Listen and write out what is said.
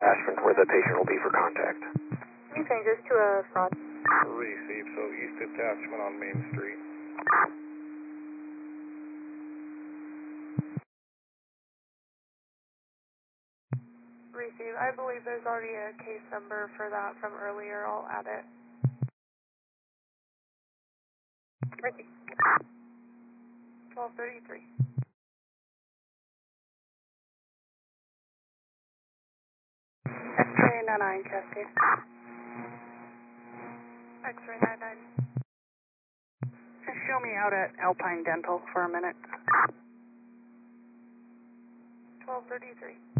Ashland, where the patient will be for contact. Can you change this to a fraud? Receive, so East Attachment on Main Street. Receive. I believe there's already a case number for that from earlier. I'll add it. Receive. 1233. X-ray 99, Cascade. X-ray 99. Just show me out at Alpine Dental for a minute. 1233.